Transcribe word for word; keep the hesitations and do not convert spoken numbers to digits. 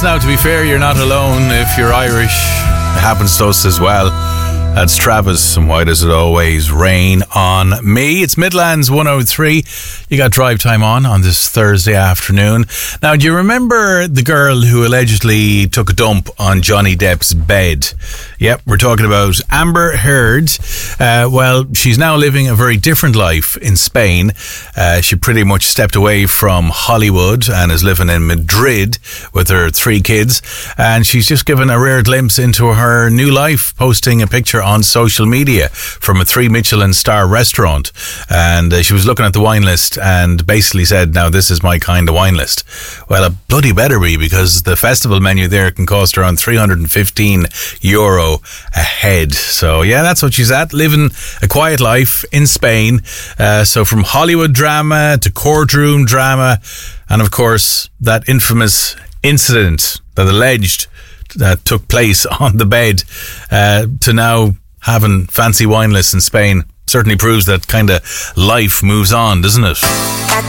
Now, to be fair, you're not alone. If you're Irish, it happens to us as well. That's Travis, and why does it always rain on me? It's Midlands one oh three. You got drive time on on this Thursday afternoon. Now, do you remember the girl who allegedly took a dump on Johnny Depp's bed? Yep, we're talking about Amber Heard. Uh, well, she's now living a very different life in Spain. Uh, she pretty much stepped away from Hollywood and is living in Madrid with her three kids. And she's just given a rare glimpse into her new life, posting a picture on social media from a three Michelin star restaurant. And uh, she was looking at the wine list and basically said, now this is my kind of wine list. Well, it bloody better be, because the festival menu there can cost around three hundred fifteen euro a head. So yeah, that's what she's at, living a quiet life in Spain. Uh, so from Hollywood drama to courtroom drama, and of course that infamous incident that alleged that took place on the bed, uh, to now having fancy wine lists in Spain, certainly proves that kind of life moves on, doesn't it?